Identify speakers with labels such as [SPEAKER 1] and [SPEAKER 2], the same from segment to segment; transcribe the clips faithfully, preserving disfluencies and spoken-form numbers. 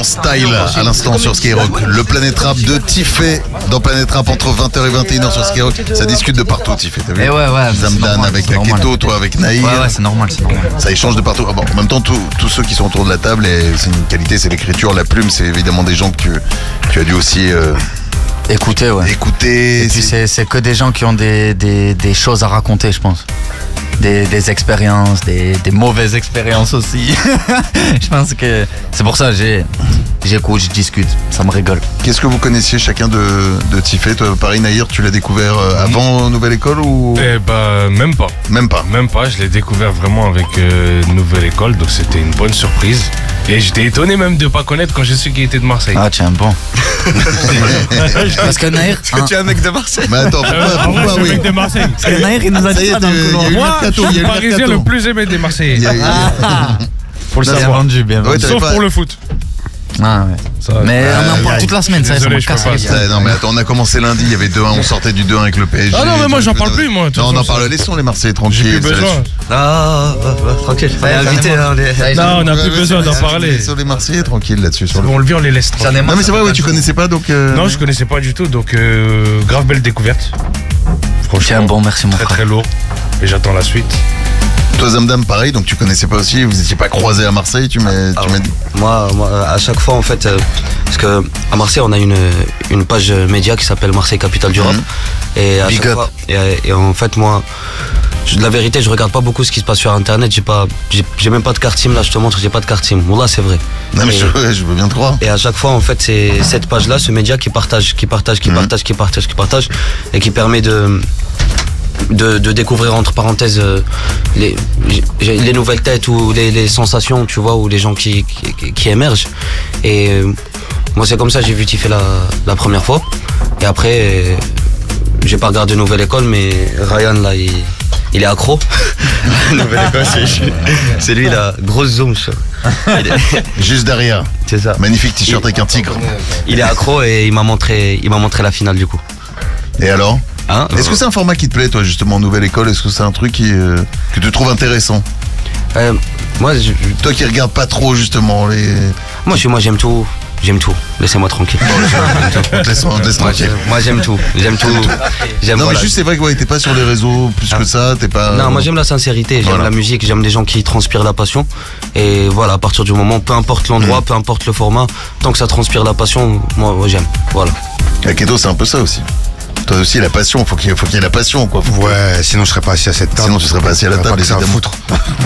[SPEAKER 1] Style à l'instant sur Skyrock. Le Planète Rap de Tiffé dans Planète Rap entre vingt heures et vingt et une heures sur Skyrock. Ça discute de partout, Tiffé, t'as vu?
[SPEAKER 2] Et ouais, ouais.
[SPEAKER 1] Zamdan avec Aketo, toi avec Naïr.
[SPEAKER 2] Ouais, ouais, c'est normal, c'est normal.
[SPEAKER 1] Ça échange de partout. Ah bon, en même temps, tous ceux qui sont autour de la table, c'est une qualité, c'est l'écriture, la plume, c'est évidemment des gens que tu as dû aussi... Euh,
[SPEAKER 2] Écoutez, ouais.
[SPEAKER 1] Écouter.
[SPEAKER 2] Et puis c'est que des gens qui ont des, des, des choses à raconter, je pense. Des, des expériences, des, des mauvaises expériences aussi. Je pense que c'est pour ça que j'ai, j'écoute, je discute, ça me rigole.
[SPEAKER 1] Qu'est-ce que vous connaissiez chacun de, de Tiffé? Toi, pareil, Naïr, tu l'as découvert avant Nouvelle École ou?
[SPEAKER 3] Eh bah, même pas.
[SPEAKER 1] Même pas.
[SPEAKER 3] Même pas, je l'ai découvert vraiment avec euh, Nouvelle École, donc c'était une bonne surprise. Et j'étais étonné même de pas connaître quand je sais qu'il était de Marseille.
[SPEAKER 2] Ah tiens, bon. Parce que Naïr...
[SPEAKER 4] Parce que tu es un mec de Marseille.
[SPEAKER 1] Mais attends, pourquoi,
[SPEAKER 3] Euh, en vrai,
[SPEAKER 1] pourquoi
[SPEAKER 3] je suis
[SPEAKER 1] oui
[SPEAKER 3] un mec de Marseille.
[SPEAKER 2] Parce que Naïr, il nous a dit ça dans le couloir.
[SPEAKER 3] Moi, je suis le Parisien le plus aimé des Marseillais. Faut le
[SPEAKER 1] Non,
[SPEAKER 3] savoir.
[SPEAKER 2] vendu, bien vendu.
[SPEAKER 1] Ouais, t'avais
[SPEAKER 3] Sauf
[SPEAKER 1] pas-
[SPEAKER 3] pour le foot.
[SPEAKER 2] Ah ouais.
[SPEAKER 3] Ça,
[SPEAKER 2] Mais
[SPEAKER 1] Ah,
[SPEAKER 2] on en
[SPEAKER 1] aïe,
[SPEAKER 2] parle
[SPEAKER 1] aïe.
[SPEAKER 2] toute la semaine, ça, ça
[SPEAKER 3] Désolé,
[SPEAKER 2] m'a
[SPEAKER 3] je peux
[SPEAKER 2] cassé
[SPEAKER 3] pas.
[SPEAKER 2] les pieds.
[SPEAKER 1] Ouais, non mais attends, on a commencé lundi, il y avait deux un, on sortait du deux un avec le P S G.
[SPEAKER 3] Ah non, mais moi, j'en parle plus, moi, de toute
[SPEAKER 1] Non, on en
[SPEAKER 3] façon,
[SPEAKER 1] parle,
[SPEAKER 3] ça.
[SPEAKER 1] laissons les Marseillais
[SPEAKER 3] J'ai
[SPEAKER 1] tranquilles.
[SPEAKER 3] plus besoin.
[SPEAKER 4] Ah, bah, bah, tranquille.
[SPEAKER 2] Ça y est,
[SPEAKER 4] On est invité,
[SPEAKER 2] j'en ai
[SPEAKER 4] hein, les-
[SPEAKER 2] Ça y est,
[SPEAKER 3] Non, on n'a
[SPEAKER 1] Ouais,
[SPEAKER 3] plus
[SPEAKER 1] ouais,
[SPEAKER 3] besoin
[SPEAKER 1] ouais,
[SPEAKER 3] d'en
[SPEAKER 1] ouais,
[SPEAKER 3] parler.
[SPEAKER 1] Sur les Marseillais, tranquille là-dessus. Sur le...
[SPEAKER 3] On le vit, on les laisse
[SPEAKER 2] j'en ai
[SPEAKER 3] tranquilles.
[SPEAKER 2] marre,
[SPEAKER 1] Non mais c'est
[SPEAKER 2] ça
[SPEAKER 1] vrai,
[SPEAKER 2] fait
[SPEAKER 1] oui, tu
[SPEAKER 2] quatre
[SPEAKER 1] connaissais pas donc. euh,
[SPEAKER 3] Non, je connaissais pas du tout, donc euh, grave belle découverte.
[SPEAKER 2] Tiens,
[SPEAKER 3] Franchement,
[SPEAKER 2] bon, merci mon
[SPEAKER 3] très
[SPEAKER 2] frère.
[SPEAKER 3] très lourd. Et j'attends la suite.
[SPEAKER 1] Toi Zamdam, pareil, donc tu connaissais pas aussi, vous étiez pas croisés à Marseille, tu m'as
[SPEAKER 4] Ah
[SPEAKER 1] tu
[SPEAKER 4] ouais.
[SPEAKER 1] m'as dit.
[SPEAKER 4] Moi, moi, à chaque fois, en fait, euh, parce que à Marseille, on a une, une page média qui s'appelle Marseille Capitale du Rap.
[SPEAKER 1] Mhm.
[SPEAKER 4] Et à
[SPEAKER 2] Big
[SPEAKER 4] chaque
[SPEAKER 2] up.
[SPEAKER 4] fois, et, et en fait, moi, je- de la vérité, je regarde pas beaucoup ce qui se passe sur Internet. J'ai pas, j'ai j'ai même pas de carte SIM là. Je te montre, j'ai pas de carte SIM. Bon là, c'est vrai.
[SPEAKER 1] Non mais
[SPEAKER 4] Et-
[SPEAKER 1] je, ouais, je veux bien te croire.
[SPEAKER 4] Et à chaque fois, en fait, c'est cette page-là, ce média qui partage, qui partage, qui
[SPEAKER 1] Mhm.
[SPEAKER 4] partage, qui partage, qui partage, et qui permet de, de, de découvrir, entre parenthèses, euh, les, les nouvelles têtes ou les, les sensations, tu vois, ou les gens qui, qui, qui émergent. Et euh, moi, c'est comme ça que j'ai vu Tiffé la, la première fois. Et après, euh, j'ai pas regardé Nouvelle École, mais Ryan, là, il, il est accro. Nouvelle École, c'est, c'est lui, la grosse zoom. ça. Il est-
[SPEAKER 1] Juste derrière,
[SPEAKER 4] C'est ça.
[SPEAKER 1] magnifique t-shirt avec un tigre.
[SPEAKER 4] Il est accro et il m'a montré, il m'a montré la finale du coup.
[SPEAKER 1] Et alors?
[SPEAKER 4] Hein
[SPEAKER 1] Est-ce que c'est un format qui te plaît toi justement, Nouvelle École? Est-ce que c'est un truc qui, euh, que tu trouves intéressant?
[SPEAKER 4] Euh, moi, je,
[SPEAKER 1] Toi qui regardes pas trop justement les...
[SPEAKER 4] moi, je, moi, j'aime tout. J'aime tout. Laissez-moi tranquille.
[SPEAKER 1] On te laisse, on te laisse
[SPEAKER 4] Moi,
[SPEAKER 1] tranquille.
[SPEAKER 4] je- moi, j'aime tout. J'aime tout. J'aime
[SPEAKER 1] Non
[SPEAKER 4] voilà.
[SPEAKER 1] mais juste c'est vrai que ouais, t'es pas sur les réseaux plus que ça, t'es pas...
[SPEAKER 4] Non, moi j'aime la sincérité, j'aime
[SPEAKER 1] Voilà.
[SPEAKER 4] la musique, j'aime les gens qui transpirent la passion. Et voilà, à partir du moment, peu importe l'endroit, peu importe le format, tant que ça transpire la passion, moi, moi, j'aime. Voilà.
[SPEAKER 1] Aketo c'est un peu ça aussi. Toi aussi la passion, faut qu'il faut qu'il y ait la passion quoi. Faut que-
[SPEAKER 5] Ouais, sinon je serais pas assis à cette table.
[SPEAKER 1] Sinon tu serais pas assis à la
[SPEAKER 5] J'aurais
[SPEAKER 1] table.
[SPEAKER 5] pas laissé à
[SPEAKER 1] évidemment.
[SPEAKER 5] foutre.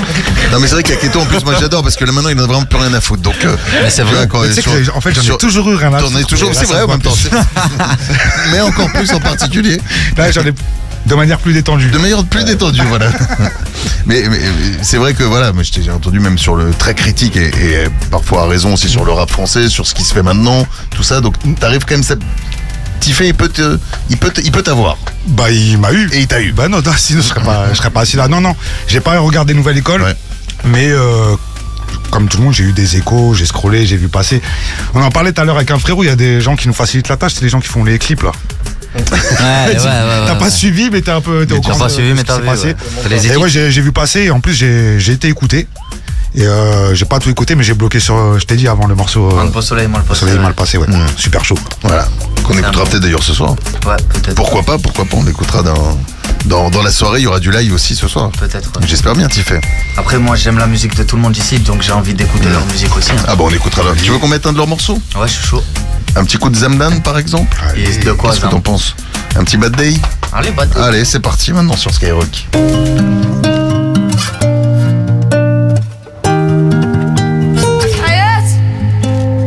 [SPEAKER 1] Non mais c'est vrai qu'Aketo en plus moi j'adore parce que là maintenant il n'a vraiment plus rien à foutre. Donc euh,
[SPEAKER 2] Mais c'est
[SPEAKER 1] tu vois,
[SPEAKER 2] vrai.
[SPEAKER 1] quand
[SPEAKER 5] Mais
[SPEAKER 1] il
[SPEAKER 5] tu
[SPEAKER 1] est
[SPEAKER 5] sais
[SPEAKER 1] sur-
[SPEAKER 5] que, en fait, j'en ai
[SPEAKER 1] sur-
[SPEAKER 5] toujours eu rien à
[SPEAKER 1] T'en
[SPEAKER 5] foutre.
[SPEAKER 1] es toujours,
[SPEAKER 5] Et là,
[SPEAKER 1] c'est
[SPEAKER 5] ça
[SPEAKER 1] vrai
[SPEAKER 5] me
[SPEAKER 1] en
[SPEAKER 5] voit
[SPEAKER 1] même temps.
[SPEAKER 5] plus.
[SPEAKER 1] c'est- Mais encore plus en particulier.
[SPEAKER 5] Là, j'en ai de manière plus détendue.
[SPEAKER 1] De manière plus détendue, voilà. mais, mais c'est vrai que voilà, moi je t'ai- j'ai entendu même sur le très critique et, et parfois à raison aussi sur le rap français, sur ce qui se fait maintenant, tout ça. Donc t'arrives quand même, ça... Tiffé, il peut te, il peut, te- il peut t'avoir.
[SPEAKER 5] Bah, il m'a eu.
[SPEAKER 1] Et il t'a eu.
[SPEAKER 5] Bah non, non, sinon je serais pas, je serais pas assis là. Non, non, j'ai pas regardé Nouvelle École,
[SPEAKER 1] Ouais.
[SPEAKER 5] mais euh, comme tout le monde, j'ai eu des échos, j'ai scrollé, j'ai vu passer. On en parlait tout à l'heure avec un frérot, il y a des gens qui nous facilitent la tâche, c'est les gens qui font les clips là.
[SPEAKER 2] Ouais, ouais, ouais.
[SPEAKER 5] T'as
[SPEAKER 2] ouais,
[SPEAKER 5] pas
[SPEAKER 2] ouais.
[SPEAKER 5] suivi, mais t'es un peu. T'es au
[SPEAKER 2] T'as
[SPEAKER 5] courant
[SPEAKER 2] pas
[SPEAKER 5] de
[SPEAKER 2] suivi,
[SPEAKER 5] ce
[SPEAKER 2] mais
[SPEAKER 5] qui
[SPEAKER 2] t'as
[SPEAKER 5] s'est
[SPEAKER 2] vu.
[SPEAKER 5] passé.
[SPEAKER 2] ouais. T'as les
[SPEAKER 5] Et
[SPEAKER 2] équipes.
[SPEAKER 5] ouais, j'ai j'ai vu passer, et en plus j'ai j'ai été écouté. Et euh, j'ai pas tout écouté, mais j'ai bloqué sur. Je t'ai dit avant le morceau.
[SPEAKER 2] Un
[SPEAKER 5] Euh,
[SPEAKER 2] beau soleil, moi le poste.
[SPEAKER 5] Soleil mal passé, ouais.
[SPEAKER 1] Ouais.
[SPEAKER 5] Super chaud.
[SPEAKER 1] Voilà. Qu'on écoutera
[SPEAKER 2] bon.
[SPEAKER 1] peut-être d'ailleurs ce soir.
[SPEAKER 2] Ouais, peut-être.
[SPEAKER 1] Pourquoi pas, pourquoi pas, on l'écoutera dans, dans, dans la soirée, il y aura du live aussi ce soir.
[SPEAKER 2] Peut-être. ouais.
[SPEAKER 1] J'espère bien, Tiffé.
[SPEAKER 2] Après, moi, j'aime la musique de tout le monde ici, donc j'ai envie d'écouter leur musique aussi. hein.
[SPEAKER 1] Ah bon, on écoutera là. Tu veux qu'on mette un de leurs morceaux?
[SPEAKER 2] Ouais, je suis chaud.
[SPEAKER 1] Un petit coup de Zamdan par exemple?
[SPEAKER 2] Et de quoi
[SPEAKER 1] Qu'est-ce que
[SPEAKER 2] ça
[SPEAKER 1] t'en penses? Un petit bad day?
[SPEAKER 2] Allez, bah,
[SPEAKER 1] Allez, c'est parti maintenant sur Skyrock.